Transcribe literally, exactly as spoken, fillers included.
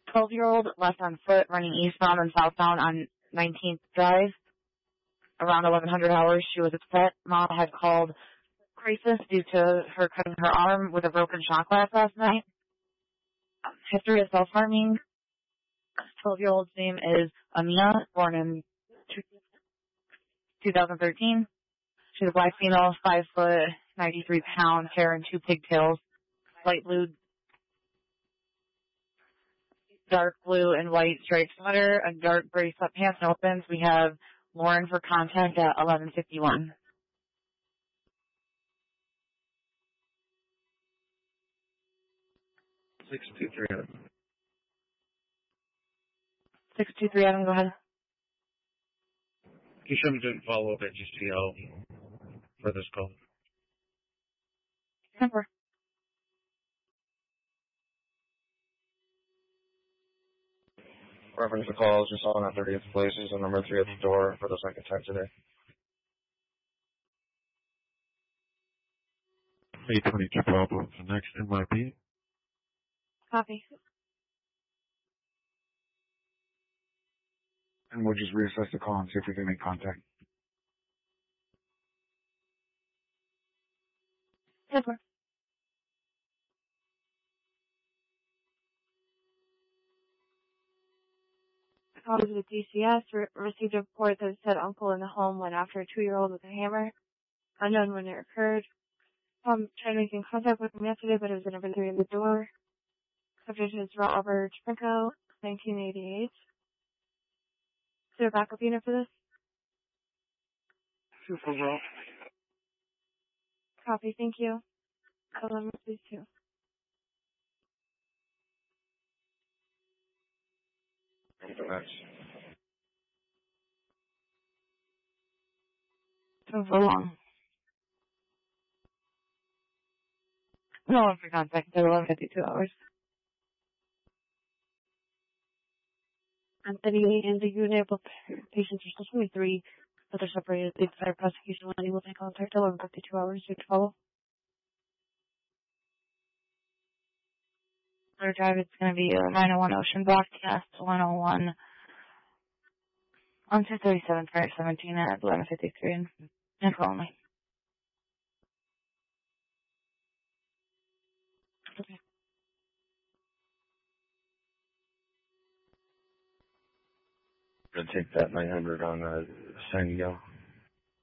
twelve-year-old left on foot running eastbound and southbound on nineteenth Drive. Around eleven hundred hours, she was upset. Mom had called crisis due to her cutting her arm with a broken shot glass last night. History of self-harming. twelve-year-old's name is Amina, born in two thousand thirteen. She's a black female, five foot, ninety-three pounds, hair and two pigtails, light blue, dark blue and white striped sweater, a dark gray sweatpants and opens. We have Lauren for contact at eleven fifty-one. six two three Adam. six two three Adam, go ahead. You should be doing follow-up at G C L for this call. Number. Reference the calls just on at thirtieth Places and number three at the door for the second time today. eight twenty-two Bravo for next N Y P. Copy. And we'll just reassess the call and see if we can make contact. Number. Called to the D C S, re- received a report that said uncle in the home went after a two-year-old with a hammer. Unknown when it occurred. Um, tried making contact with him yesterday, but it was never through the door. Subject is Robert Trinko, nineteen eighty-eight. Is there a backup unit for this? Super well. Copy, thank you. eleven please two. Move along. No one for contact until eleven fifty-two hours. Anthony and the unit with patients are still twenty-three, but they're separated. The entire prosecution lady will take contact eleven fifty-two hours to follow. Their drive is going to be uh, nine oh one Ocean Block Test one oh one on two thirty-seven for seventeen at eleven fifty-three and, and call me. Okay. Gonna take that nine hundred on uh, San Diego.